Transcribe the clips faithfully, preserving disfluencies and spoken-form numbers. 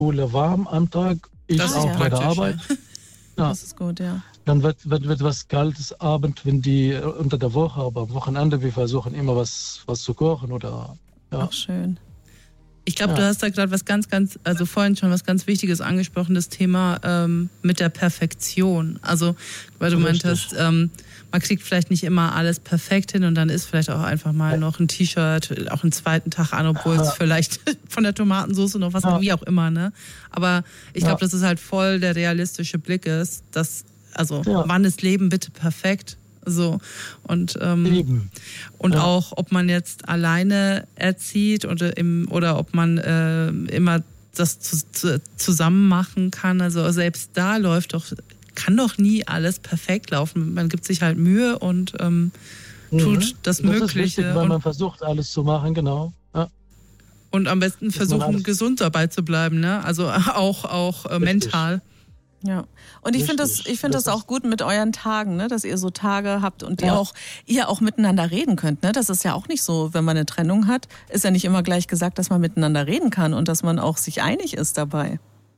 Schule warm am Tag, ich Das ist auch ja bei der praktisch, Arbeit. ja. Ja. Das ist gut, ja. Dann wird, wird, wird was Kaltes Abend, wenn die äh, unter der Woche, aber am Wochenende, wir versuchen immer was, was zu kochen oder ja. Auch schön. Ich glaube, Ja. du hast da gerade was ganz, ganz, also vorhin schon was ganz Wichtiges angesprochen, das Thema ähm, mit der Perfektion. Also, weil du Richtig. meintest, ähm, man kriegt vielleicht nicht immer alles perfekt hin und dann ist vielleicht auch einfach mal noch ein T-Shirt auch einen zweiten Tag an, obwohl es Ja. vielleicht von der Tomatensauce noch was, Ja. wie auch immer, ne? Aber ich Ja. glaube, dass es halt voll der realistische Blick ist, dass, also, Ja. wann ist Leben bitte perfekt? So. Und, ähm, Eben. und Ja. auch, ob man jetzt alleine erzieht oder, im, oder ob man äh, immer das zu, zu, zusammen machen kann. Also selbst da läuft doch, kann doch nie alles perfekt laufen. Man gibt sich halt Mühe und ähm, tut Mhm. das, Das Mögliche. ist wichtig, weil und, man versucht, alles zu machen, genau. Ja. und am besten man versuchen, alles- gesund dabei zu bleiben, ne? Also auch, auch äh, mental. Ja, und ich finde das, Richtig. ich finde das, Das auch ist- gut mit euren Tagen, ne, dass ihr so Tage habt und ihr Ja. auch, ihr auch miteinander reden könnt, ne? Das ist ja auch nicht so, wenn man eine Trennung hat, ist ja nicht immer gleich gesagt, dass man miteinander reden kann und dass man auch sich einig ist dabei.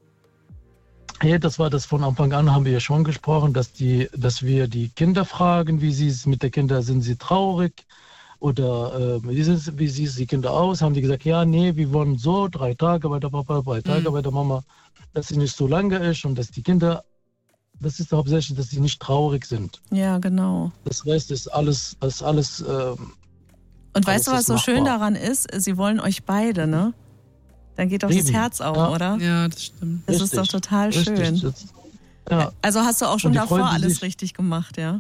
Ja, das war das von Anfang an, haben wir ja schon gesprochen, dass, die, dass wir die Kinder fragen, wie sie es mit den Kindern, sind sie traurig oder äh, wie, sind, wie sieht die Kinder aus? Haben die gesagt, ja, nee, wir wollen so, drei Tage bei der Papa, drei Tage Mhm. bei der Mama, dass sie nicht so lange ist und dass die Kinder, das ist hauptsächlich, dass sie nicht traurig sind. Ja, genau. Das Rest ist alles, das ist alles, ähm, Und weißt Alles du, was ist so schön machbar. daran ist? Sie wollen euch beide, ne? Dann geht doch das Eben. Herz auf, Ja. oder? Ja, das stimmt. Das ist doch richtig, total richtig. schön. Das, ja. Also hast du auch schon Und die davor freuen alles sich- richtig gemacht, ja?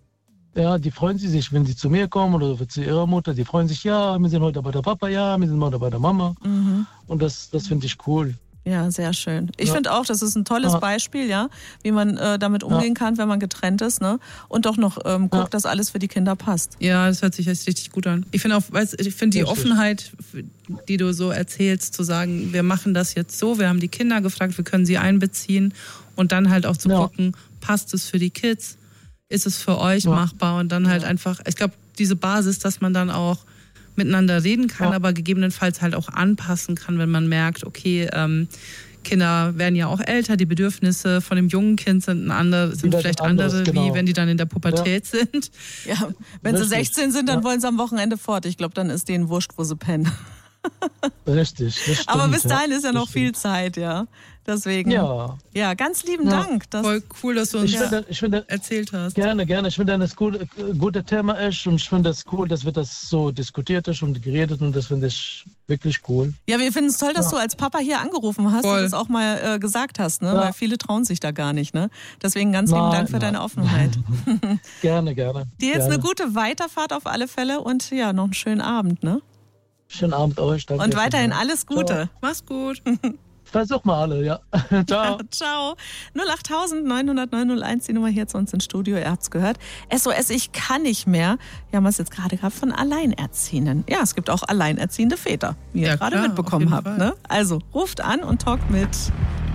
Ja, die freuen sich, wenn sie zu mir kommen oder zu ihrer Mutter. Die freuen sich, ja, wir sind heute bei der Papa, ja, wir sind heute bei der Mama. Mhm. Und das, das finde ich cool. Ja, sehr schön. Ich Ja. finde auch, das ist ein tolles Ja. Beispiel, ja, wie man äh, damit umgehen kann, wenn man getrennt ist, ne? Und doch noch ähm, guckt, Ja. dass alles für die Kinder passt. Ja, das hört sich jetzt richtig gut an. Ich finde auch, weißt, ich finde die Richtig. Offenheit, die du so erzählst, zu sagen, wir machen das jetzt so, wir haben die Kinder gefragt, wir können sie einbeziehen und dann halt auch zu Ja. gucken, passt es für die Kids, ist es für euch Ja. machbar und dann halt einfach, ich glaube, diese Basis, dass man dann auch miteinander reden kann, Ja. aber gegebenenfalls halt auch anpassen kann, wenn man merkt, okay, ähm, Kinder werden ja auch älter, die Bedürfnisse von dem jungen Kind sind, ein andere, sind werden vielleicht anderes, andere, wie genau. wenn die dann in der Pubertät sind. Ja, wenn sie Richtig. sechzehn sind, dann Ja. wollen sie am Wochenende fort. Ich glaube, dann ist denen wurscht, wo sie pennen. Richtig. Das stimmt, Aber bis ja. dahin ist ja Das noch viel stimmt. Zeit, ja. Deswegen. Ja, Ja, ganz lieben Ja. Dank. Das, Voll cool, dass du uns ich finde, ich finde, erzählt hast. gerne, gerne. Ich finde, das gut, äh, gute Thema ist und ich finde es cool, dass wir das so diskutiert ist und geredet und das finde ich wirklich cool. ja, wir finden es toll, dass Ja. du als Papa hier angerufen hast Voll. und das auch mal äh, gesagt hast, ne? Ja. Weil viele trauen sich da gar nicht, ne? Deswegen ganz lieben Nein, Dank für nein. deine Offenheit. Gerne, gerne. Dir jetzt gerne. eine gute Weiterfahrt auf alle Fälle und ja, noch einen schönen Abend, ne? Schönen Abend euch. Danke. Und weiterhin alles Gute. Mach's gut. Versuch mal alle, ja. Ciao. Ciao. null acht neun null neun null eins, die Nummer hier zu uns ins Studio. Ihr habt's gehört. S O S, ich kann nicht mehr. Wir haben es jetzt gerade gehabt von Alleinerziehenden. Ja, es gibt auch alleinerziehende Väter, wie ihr Ja, gerade klar, mitbekommen auf jeden habt. Fall. Ne? Also ruft an und talkt mit.